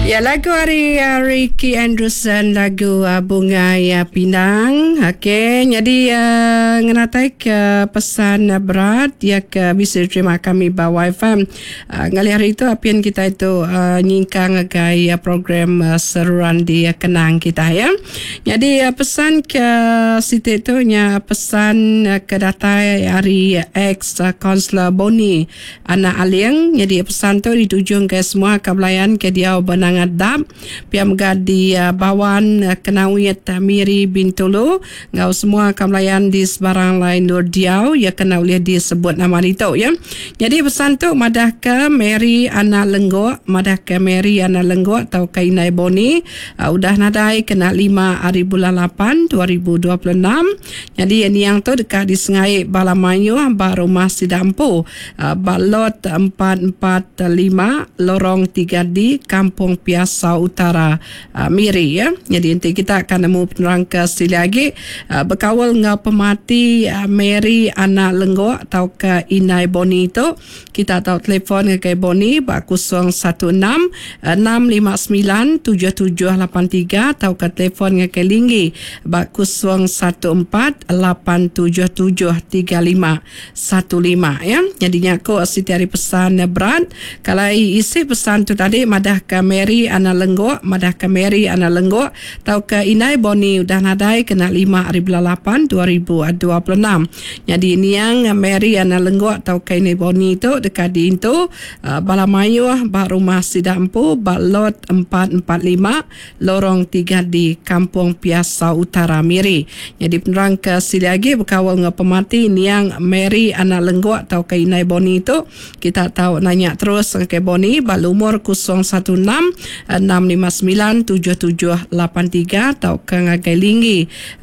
Ya, lagu Ricky Anderson, lagu Bunga Ya Pinang. Okey, jadi ngeratai ke pesan berat ya ke bisa terima kami bawa FM. Ngali hari itu apian kita itu nyingkang gaya program seruan di kenang kita ya. Jadi pesan ke situ itu nya pesan ke datai hari ex Kansler Boni anak Aliang. Jadi pesan tu dituju ke semua kebelayan ke dia benangadap piam gadi bawan kenawiyat Miri Bintulu ngau semua kebelayan di sebarang lain Nur Diau ya kena boleh disebut nama itu ya. Jadi pesan tu madah ke Mary anak Lenggok, madah ke Mary anak Lenggok atau Kainai Boni udah nadai kena 5 hari bulan 8 2026. Jadi ini yang tu dekat di Sengai Balamayu baru masih dampu balot 445 lorong 3D Kampung Piasa Utara Miri ya. Jadi nanti kita akan nemu penerang ke sini lagi berkawal dengan pemati Mary anak Lenggok atau ke Inai Boni itu. Kita tahu telefon ke Boni 016 659 7783 atau ke telefon ke Linggi 014 877 3515 ya. Jadinya aku setiap pesan berat. Kalau isi pesan tu tadi madah ke Mary anak Lenggok, madah ke Mary anak Lenggok atau ke Inai Boni udah nadai kena 5 hari bulan 8 2026. Jadi ini yang Mary anak Lenggok atau ke Inai Boni itu dekat di itu Balamayu rumah Sidampu balot 445 lorong 3 di Kampung Piasa Utara Miri. Jadi penerang ke sini lagi berkawal dengan pemati ini yang Mary anak Lenggok atau ke Inai Boni itu kita tahu nanya terus ke Boni balumur 016 659 7783 atau ke Ngagai Linggi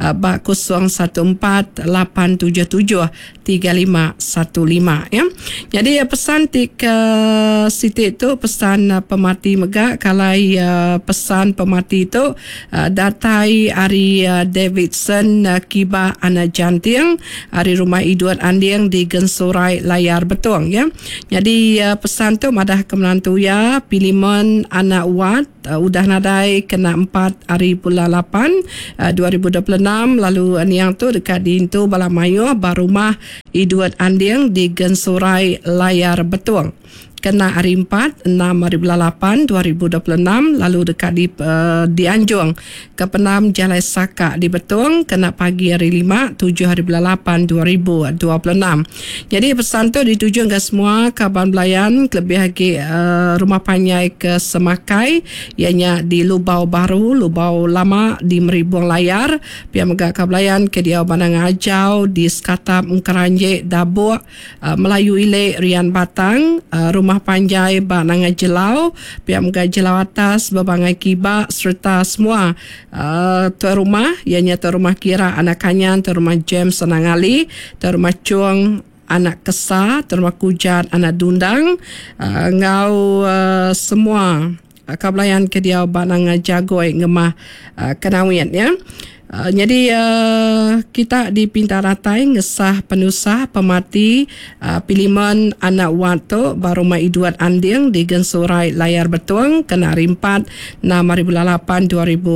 014 877 3515 ya. Jadi pesan ke Siti itu pesan pemati megak kalau pesan pemati itu datai hari Davidson Kiba anak janting hari rumah Iduat Anding di Gensurai Layar Betung ya. Jadi pesan tu madah ke menantu ya Pilimon anak Wat udah nadai kena 4 hari bulan 8 2026 lalu yang tu dekat di itu Balamayu barumah Iduat Anding di Gensurai Layar Betung kena hari 4 6 hari bulan 8 2026 lalu dekat di Anjung ke Penam Jalai Saka di Betung kena pagi hari 5 7 hari bulan 8 2026. Jadi pesan tu dituju ke semua kaban belayan lebih lagi rumah panjai ke Semakai ianya di Lubau Baru Lubau Lama di Meribuang Layar pihak megak kabelayan ke dia Bandang Ajau di Sekatap Mkeranje Dabuk Melayu Ile Rian Batang rumah panjai Banangai Jelau pihak megak Jelau Atas Babangai Kiba serta semua tuan rumah ianya tuan rumah Kira anak Kanyan tuan rumah James anak Ali tuan rumah Cuang anak Kesa tuan rumah Kujan anak Dundang ngau semua kabelayan ke dia Banangai Jagoi ngemah Kenawian ya. Jadi kita di Pintaratai ngesah penusah pemati Pilimon anak Wato baru mai Iduat Anding di Gensurai Layar Betung kena hari 4 6 hari bulan 8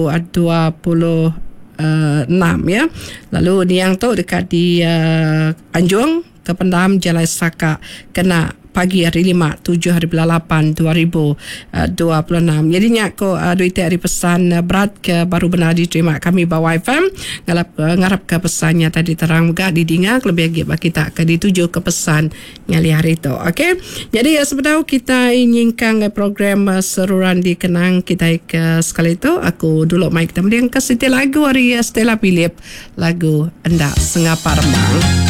2026 ya. Lalu ni yang tu dekat di Anjung ke Pendam Jalai Saka kena pagi hari 5 7 hari bulan 8 2026. Jadinya aku duit hari pesan berat ke baru benar diterima kami bawa FM ngarap ke pesannya tadi terang juga didinga lebih lagi kita ke dituju ke pesan ngali hari itu. Okey. Jadi sebenarnya kita ingin program seruan di kenang kita ke sekali itu aku dulu mai kita mending ke Siti lagu hari Stella Philip lagu Enda Sengapar Mang.